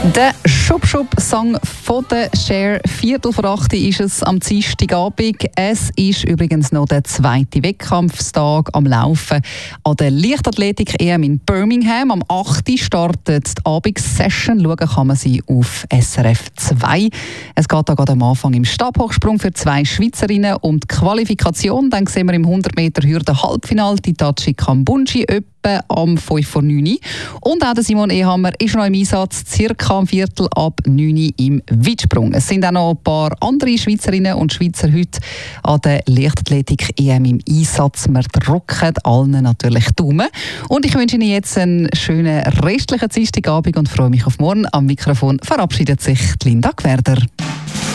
Der Schub-Schub-Song von der Cher. 7:45 ist es am Dienstagabend. Es ist übrigens noch der zweite Wettkampfstag am Laufen an der Leichtathletik-EM in Birmingham. Am 8. startet die Abendsession. Schauen kann man sie auf SRF 2. Es geht da gerade am Anfang im Stabhochsprung für 2 Schweizerinnen um die Qualifikation. Dann sehen wir im 100-Meter-Hürden-Halbfinale die Tachi Kambunji etwa am 5:09 Uhr. Und auch der Simon Ehammer ist noch im Einsatz, circa am 7:45 Uhr im Weitsprung. Es sind auch noch ein paar andere Schweizerinnen und Schweizer heute an der Leichtathletik-EM im Einsatz. Wir drücken allen natürlich Daumen. Und ich wünsche Ihnen jetzt einen schönen restlichen Dienstagabend und freue mich auf morgen. Am Mikrofon verabschiedet sich Linda Gwerder.